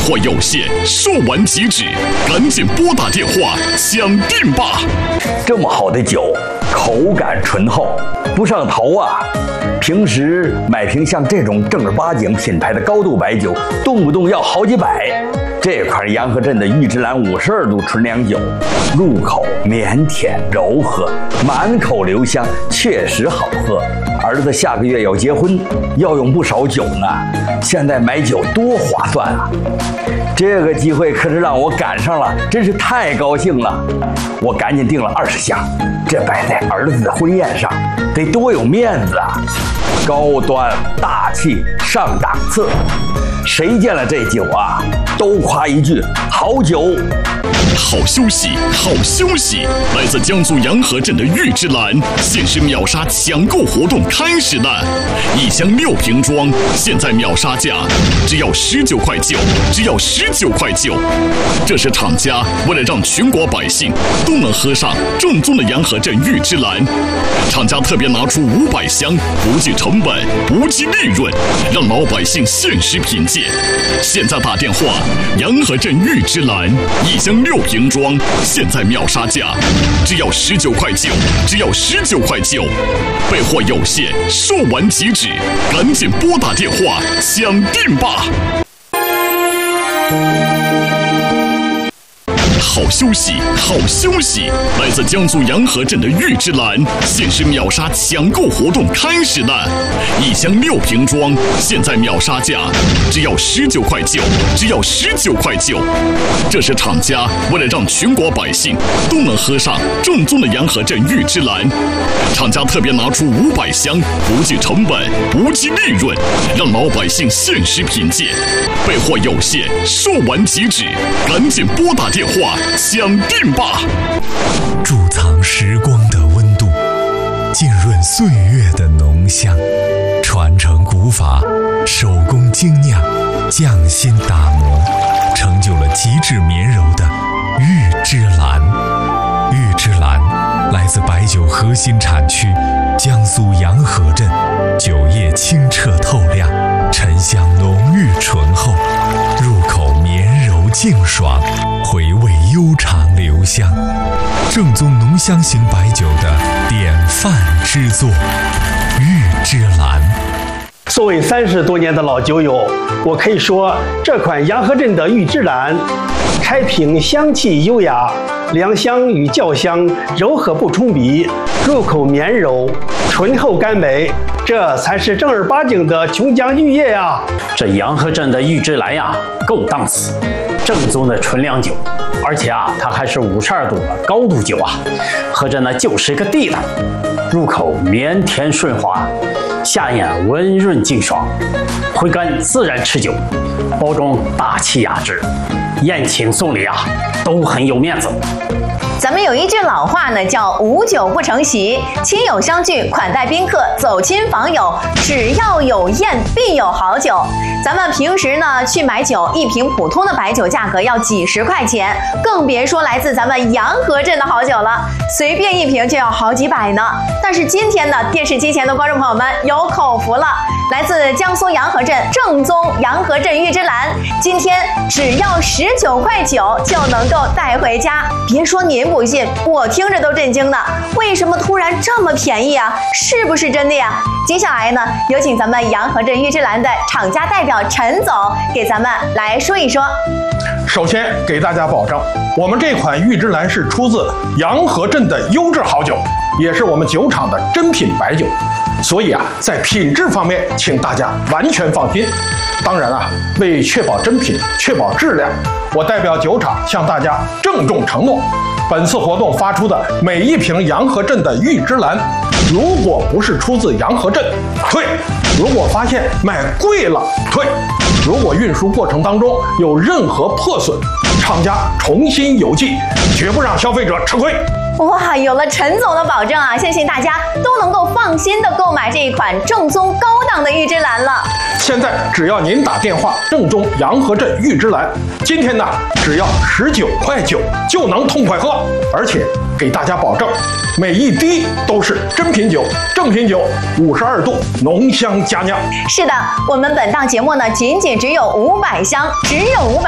货有限，售完即止，赶紧拨打电话抢订吧！ 这么好的酒，口感醇厚，不上头啊！平时买瓶像这种正儿八经品牌的高度白酒，动不动要好几百。这款洋河镇的玉芝兰52度纯粮酒，入口绵甜柔和，满口留香，确实好喝。儿子下个月要结婚，要用不少酒呢，现在买酒多划算啊！这个机会可是让我赶上了，真是太高兴了。我赶紧订了20箱，这摆在儿子的婚宴上，得多有面子啊！高端大气上档次，谁见了这酒啊，都夸一句好酒。 好消息，好消息！来自江苏洋河镇的玉芝兰限时秒杀抢购活动开始了，1箱6瓶装，现在秒杀价只要19块9，只要19块9。这是厂家为了让全国百姓都能喝上正宗的洋河镇玉芝兰，厂家特别拿出500箱，不计成本，不计利润，让老百姓限时品鉴。现在打电话，洋河镇玉芝兰1箱6瓶装，现在秒杀价只要19块9，只要19块9。备货有限，售完即止，赶紧拨打电话抢订吧！好消息，好消息！来自江苏洋河镇的玉芝兰限时秒杀抢购活动开始了，1箱6瓶装，现在秒杀价只要19块9，只要19块9。这是厂家为了让全国百姓都能喝上正宗的洋河镇玉芝兰，厂家特别拿出500箱，不计成本，不计利润，让老百姓限时品鉴。备货有限，售完即止，赶紧拨打电话抢订吧！ 贮藏时光的温度，浸润岁月的浓香，传承古法，手工精酿，匠心打磨，成就了极致绵柔的玉芝兰。玉芝兰来自白酒核心产区江苏洋河镇，酒液清澈透亮，沉香浓郁醇厚，入口绵柔净爽，回味悠长留香，正宗浓香型白酒的典范之作。玉芝兰。 作为30多年的老酒友，我可以说这款洋河镇的玉芝兰，开瓶香气优雅，良香与酵香柔和不冲鼻，入口绵柔，醇厚甘美，这才是正儿八经的琼浆玉液呀！ 这洋河镇的玉芝兰呀，够档次，正宗的纯粮酒，而且啊，它还是52度的高度酒啊，喝着呢就是个地道，入口绵甜顺滑，下咽温润净爽，回甘自然持久，包装大气雅致，宴请送礼啊都很有面子。 咱们有一句老话呢，叫无酒不成席，亲友相聚，款待宾客，走亲访友，只要有宴必有好酒。咱们平时呢去买酒，一瓶普通的白酒价格要几十块钱，更别说来自咱们洋河镇的好酒了，随便一瓶就要好几百呢。但是今天呢，电视机前的观众朋友们有口福了，来自江苏洋河镇正宗洋河镇玉芝兰，今天只要19块9就能够带回家。别说您不信，我听着都震惊呢。为什么突然这么便宜啊？是不是真的呀？接下来呢，有请咱们洋河镇玉芝兰的厂家代表陈总给咱们来说一说。 首先给大家保证，我们这款玉芝兰是出自洋河镇的优质好酒，也是我们酒厂的真品白酒，所以啊，在品质方面，请大家完全放心。当然啊，为确保真品、确保质量，我代表酒厂向大家郑重承诺，本次活动发出的每一瓶洋河镇的玉芝兰，如果不是出自洋河镇，退；如果发现卖贵了，退；如果运输过程当中有任何破损，厂家重新邮寄，绝不让消费者吃亏。 哇，有了陈总的保证啊，相信大家都能够放心的购买这一款正宗高档的玉芝兰了。 现在只要您打电话正宗洋河镇玉芝兰，今天呢只要19块9就能痛快喝，而且给大家保证，每一滴都是真品酒、正品酒，52度浓香佳酿。 是的，我们本档节目呢，仅只有500箱，只有500